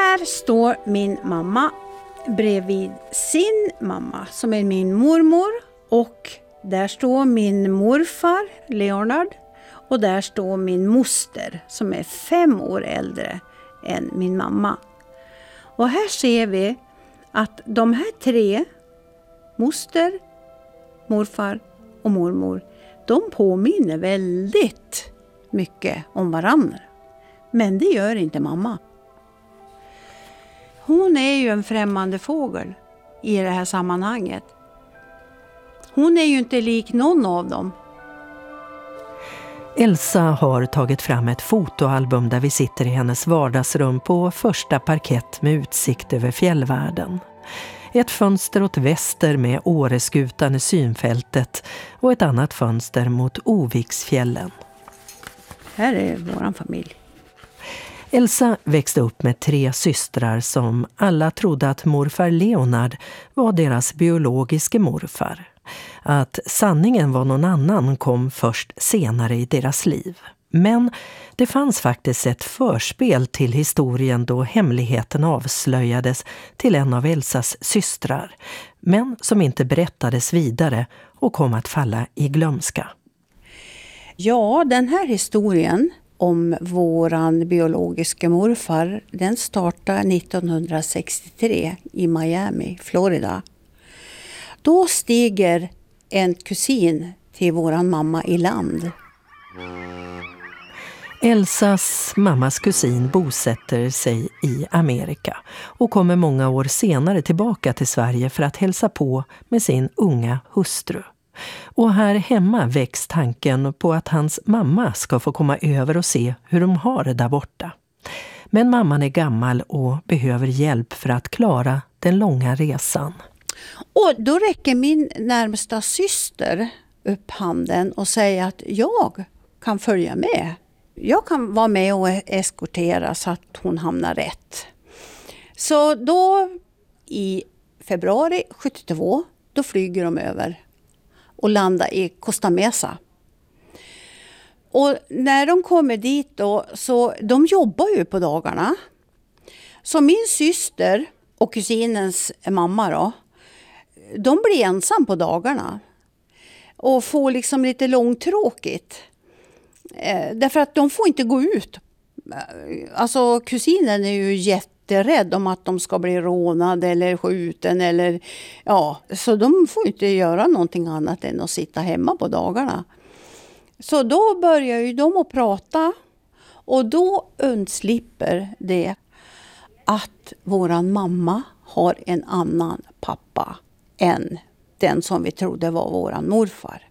Här står min mamma bredvid sin mamma som är min mormor. Och där står min morfar Leonard. Och där står min moster som är 5 år äldre än min mamma. Och här ser vi att de här 3, moster, morfar och mormor, de påminner väldigt mycket om varandra. Men det gör inte mamma. Hon är ju en främmande fågel i det här sammanhanget. Hon är ju inte lik någon av dem. Elsa har tagit fram ett fotoalbum där vi sitter i hennes vardagsrum på första parkett med utsikt över fjällvärlden. Ett fönster åt väster med Åreskutan i synfältet och ett annat fönster mot Oviksfjällen. Här är våran familj. Elsa växte upp med 3 systrar som alla trodde att morfar Leonard var deras biologiske morfar. Att sanningen var någon annan kom först senare i deras liv. Men det fanns faktiskt ett förspel till historien då hemligheten avslöjades till en av Elsas systrar, men som inte berättades vidare och kom att falla i glömska. Ja, den här historien om våran biologiska morfar, den startade 1963 i Miami, Florida. Då stiger en kusin till våran mamma i land. Elsas mammas kusin bosätter sig i Amerika och kommer många år senare tillbaka till Sverige för att hälsa på med sin unga hustru. Och här hemma väcks tanken på att hans mamma ska få komma över och se hur de har det där borta. Men mamman är gammal och behöver hjälp för att klara den långa resan. Och då räcker min närmsta syster upp handen och säger att jag kan följa med. Jag kan vara med och eskortera så att hon hamnar rätt. Så då i februari 72 då flyger de över och landar i Costa Mesa. Och när de kommer dit då, så de jobbar ju på dagarna. Så min syster och kusinens mamma då, de blir ensam på dagarna. Och får liksom lite långtråkigt. Därför att de får inte gå ut. Alltså kusinen är ju jätterädd om att de ska bli rånade eller skjuten. Eller, ja, så de får inte göra någonting annat än att sitta hemma på dagarna. Så då börjar ju de att prata. Och då undslipper det att våran mamma har en annan pappa än den som vi trodde var våran morfar.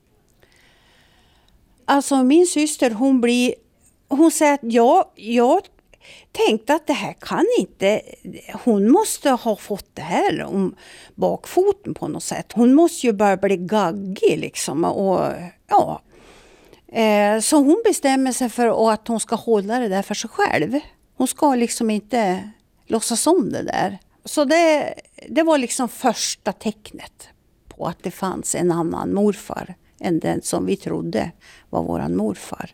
Alltså min syster hon säger att jag tänkte att det här kan inte, hon måste ha fått det här om bakfoten på något sätt. Hon måste ju börja bli gaggig liksom och ja. Så hon bestämmer sig för att hon ska hålla det där för sig själv. Hon ska liksom inte låtsas om det där. Så det var liksom första tecknet på att det fanns en annan morfar än den som vi trodde var våran morfar.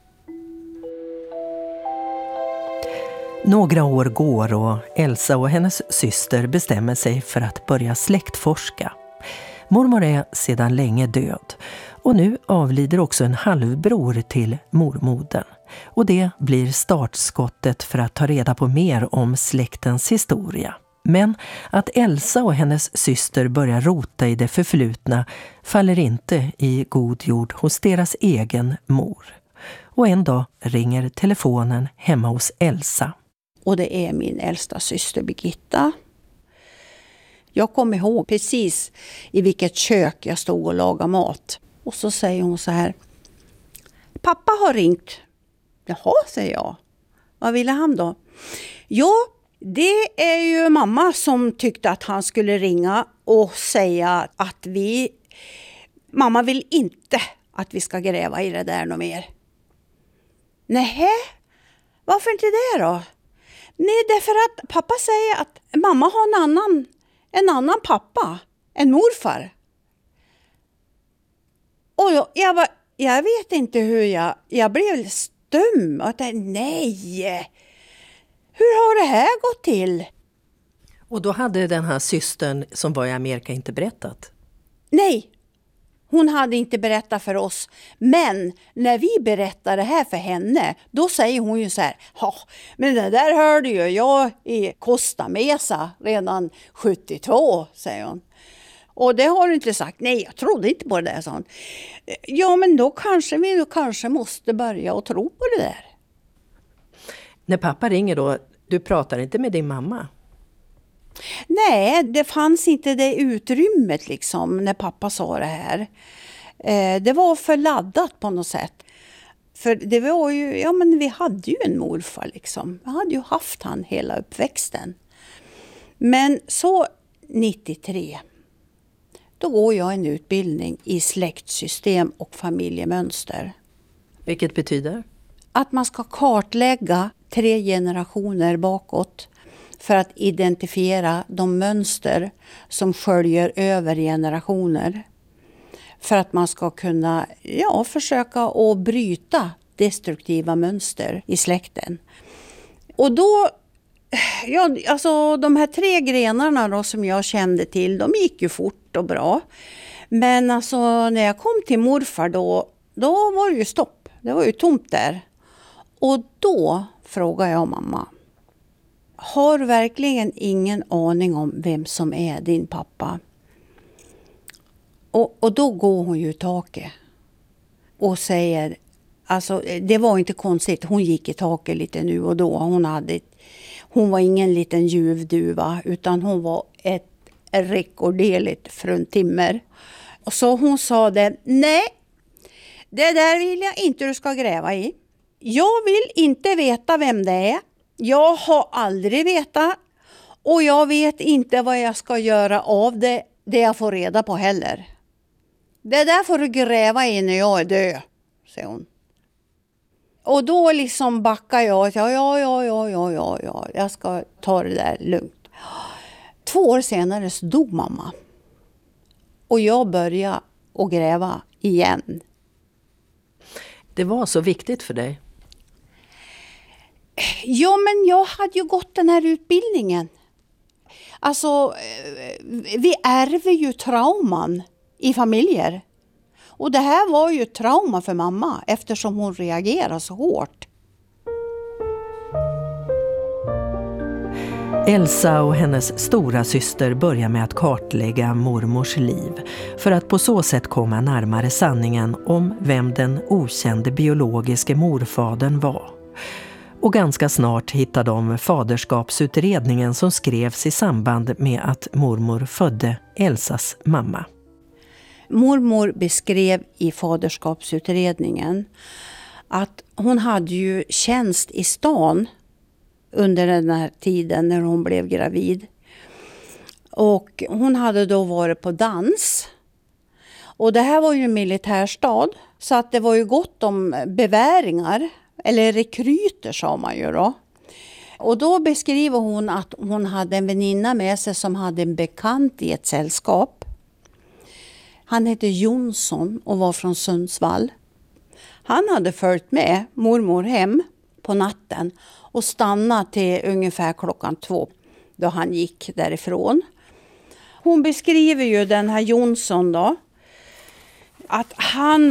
Några år går och Elsa och hennes syster bestämmer sig för att börja släktforska. Mormor är sedan länge död och nu avlider också en halvbror till mormodern. Och det blir startskottet för att ta reda på mer om släktens historia. Men att Elsa och hennes syster börjar rota i det förflutna faller inte i god jord hos deras egen mor. Och en dag ringer telefonen hemma hos Elsa. Och det är min äldsta syster Birgitta. Jag kommer ihåg precis i vilket kök jag stod och lagade mat. Och så säger hon så här: pappa har ringt. Jaha, säger jag. Vad ville han då? Ja, det är ju mamma som tyckte att han skulle ringa och säga att mamma vill inte att vi ska gräva i det där något mer. Nej, varför inte det då? Nej, därför att pappa säger att mamma har en annan pappa, en morfar. Och jag vet inte hur jag blev stum. Och tänkte, nej, hur har det här gått till. Och då hade den här systern som var i Amerika inte berättat? Nej, hon hade inte berättat för oss. Men när vi berättar det här för henne, då säger hon ju så här: ja, men det där hörde ju jag i Costa Mesa redan 72, säger hon. Och det har du inte sagt. Nej, jag trodde inte på det där, sa hon. Ja, men då kanske vi måste börja och tro på det där. När pappa ringer då, du pratar inte med din mamma? Nej, det fanns inte det utrymmet liksom när pappa sa det här. Det var för laddat på något sätt. För det var ju, ja men vi hade ju en morfar liksom. Vi hade ju haft han hela uppväxten. Men så 93, då går jag en utbildning i släktsystem och familjemönster. Vilket betyder? Att man ska kartlägga 3 generationer bakåt för att identifiera de mönster som sköljer över generationer. För att man ska kunna försöka att bryta destruktiva mönster i släkten. Och då, alltså de här 3 grenarna då som jag kände till, de gick ju fort och bra. Men alltså när jag kom till morfar då var det ju stopp. Det var ju tomt där. Och då frågade jag mamma: har du verkligen ingen aning om vem som är din pappa? Och då går hon ju i taket och säger, alltså det var inte konstigt, hon gick i taket lite nu och då. Hon var ingen liten ljuvduva, utan hon var ett rekorderligt fruntimmer. Och så hon sa det: nej, det där vill jag inte du ska gräva i. Jag vill inte veta vem det är. Jag har aldrig vetat. Och jag vet inte vad jag ska göra av det jag får reda på heller. Det där får du gräva i när jag är död, säger hon. Och då liksom backar jag. Ja, jag ska ta det där lugnt. 2 år senare så dog mamma. Och jag började att gräva igen. Det var så viktigt för dig? Ja, men jag hade ju gått den här utbildningen. Alltså, vi ärver ju trauman i familjer. Och det här var ju trauma för mamma eftersom hon reagerade så hårt. Elsa och hennes stora syster börjar med att kartlägga mormors liv för att på så sätt komma närmare sanningen om vem den okände biologiske morfadern var. Och ganska snart hittar de faderskapsutredningen som skrevs i samband med att mormor födde Elsas mamma. Mormor beskrev i faderskapsutredningen att hon hade ju tjänst i stan under den här tiden när hon blev gravid. Och hon hade då varit på dans. Och det här var ju en militärstad, så att det var ju gott om beväringar, eller rekryter sa man ju då. Och då beskriver hon att hon hade en väninna med sig som hade en bekant i ett sällskap. Han hette Jonsson och var från Sundsvall. Han hade följt med mormor hem på natten och stannat till ungefär 2:00 då han gick därifrån. Hon beskriver ju den här Jonsson då, att han